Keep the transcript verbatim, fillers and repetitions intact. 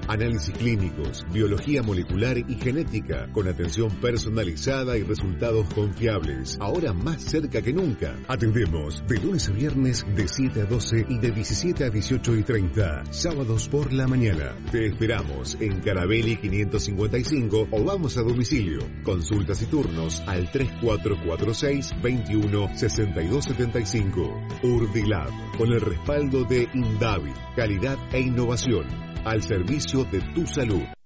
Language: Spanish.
Análisis clínicos, biología molecular y genética, con atención personalizada y resultados confiables. Ahora más cerca que nunca. Atendemos de lunes a viernes de siete a doce y de diecisiete a dieciocho y treinta. Sábados por la mañana. Te esperamos en Carabelli quinientos cincuenta y cinco o vamos a domicilio. Consultas y turnos al tres cuatro cuatro seis, veintiuno, sesenta y dos setenta y cinco. Urdilab, con el respaldo de Indavi, calidad e innovación, al servicio de tu salud.